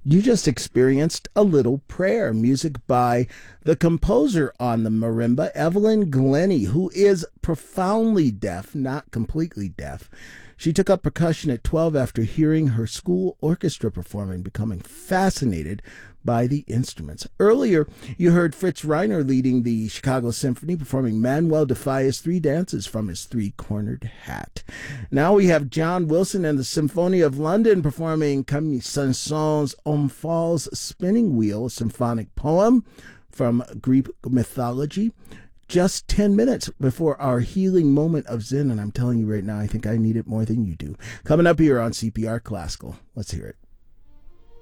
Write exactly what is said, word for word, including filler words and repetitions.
You just experienced a little prayer, music by the composer on the marimba, Evelyn Glennie, who is profoundly deaf, not completely deaf. She took up percussion at twelve after hearing her school orchestra performing, becoming fascinated by the instruments. Earlier, you heard Fritz Reiner leading the Chicago Symphony, performing Manuel de Falla's Three Dances from his Three-Cornered Hat. Now we have John Wilson and the Symphony of London performing Camille Saint-Saëns' Omphale's Spinning Wheel, a symphonic poem from Greek mythology. Just ten minutes before our healing moment of Zen, and I'm telling you right now, I think I need it more than you do. Coming up here on C P R Classical. Let's hear it.